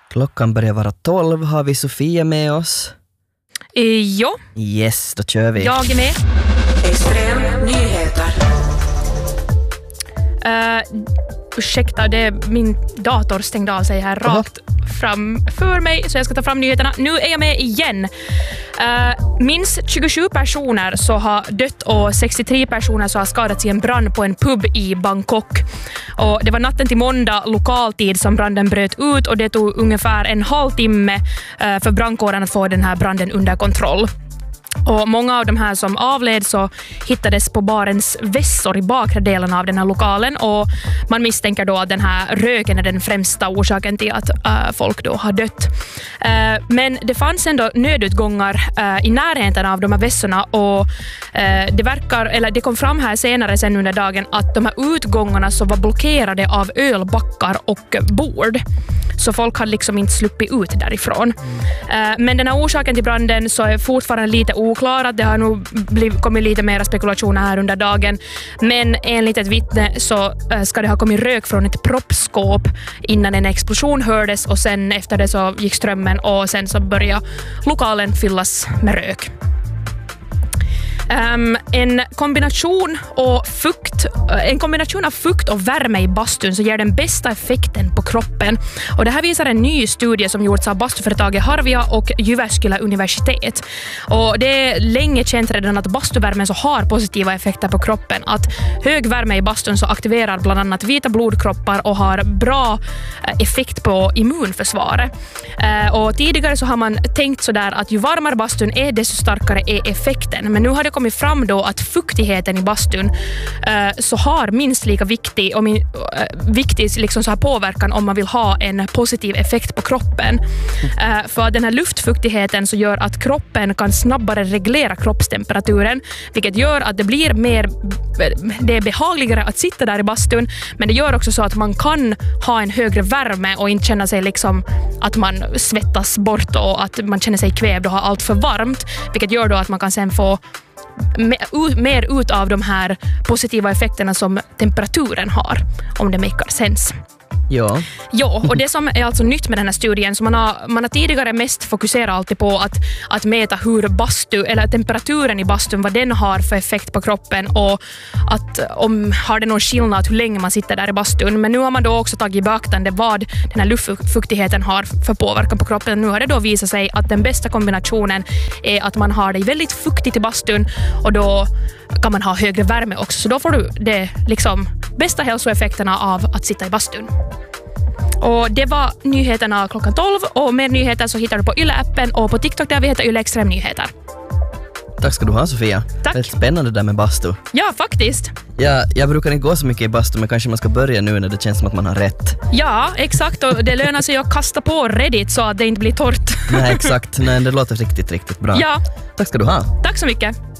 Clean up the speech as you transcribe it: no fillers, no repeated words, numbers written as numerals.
Klockan börjar vara 12. Har vi Sofia med oss? Jo. Yes, då kör vi. Jag är med. Extrem nyheter. Ursäkta, det är min dator stängde av sig här rakt framför mig, så jag ska ta fram nyheterna. Nu är jag med igen. Minst 27 personer så har dött och 63 personer så har skadats i en brand på en pub i Bangkok. Och det var natten till måndag lokaltid som branden bröt ut, och det tog ungefär en halvtimme för brandkåren att få den här branden under kontroll. Och många av de här som avled så hittades på barens vässor i bakre delen av den här lokalen, och man misstänker då att den här röken är den främsta orsaken till att folk då har dött. Men det fanns ändå nödutgångar i närheten av de här vässorna, och det kom fram här senare sen under dagen att de här utgångarna så var blockerade av ölbackar och bord. Så folk hade liksom inte sluppit ut därifrån. Men den här orsaken till branden så är fortfarande lite oklar. Det har nog kommit lite mer spekulationer här under dagen. Men enligt ett vittne så ska det ha kommit rök från ett proppskåp innan en explosion hördes, och sen efter det så gick strömmen och sen så började lokalen fyllas med rök. En kombination av fukt och värme i bastun så ger den bästa effekten på kroppen. Och det här visar en ny studie som gjorts av bastuföretaget Harvia och Jyväskylä universitet. Och det är länge känt redan att bastuvärmen så har positiva effekter på kroppen. Att hög värme i bastun så aktiverar bland annat vita blodkroppar och har bra effekt på immunförsvaret. Och tidigare så har man tänkt sådär att ju varmare bastun är desto starkare är effekten. Men nu har det kommit fram då att fuktigheten i bastun så har minst lika viktig liksom så här påverkan om man vill ha en positiv effekt på kroppen. För den här luftfuktigheten så gör att kroppen kan snabbare reglera kroppstemperaturen, vilket gör att det är behagligare att sitta där i bastun, men det gör också så att man kan ha en högre värme och inte känna sig liksom att man svettas bort och att man känner sig kvävd och har allt för varmt, vilket gör då att man kan sen få mer ut av de här positiva effekterna som temperaturen har, om det makar sense. Ja, och det som är alltså nytt med den här studien, så man har tidigare mest fokuserat alltid på att mäta hur temperaturen i bastun, vad den har för effekt på kroppen, och har det någon skillnad hur länge man sitter där i bastun. Men nu har man då också tagit i beaktande vad den här luftfuktigheten har för påverkan på kroppen. Nu har det då visat sig att den bästa kombinationen är att man har det väldigt fuktigt i bastun, och då kan man ha högre värme också. Så då får du det liksom bästa hälsoeffekterna av att sitta i bastun. Och det var nyheterna klockan 12, och mer nyheter så hittar du på Yle-appen och på TikTok där vi heter Yle Extrem Nyheter. tack ska du ha, Sofia. Tack. Det är spännande där med bastu. Ja, faktiskt. Jag brukar inte gå så mycket i bastu, men kanske man ska börja nu när det känns som att man har rätt. Ja, exakt, och det lönar sig att kasta på Reddit så att det inte blir torrt. Nej, exakt. Nej, det låter riktigt, riktigt bra. Ja. Tack ska du ha. Tack så mycket.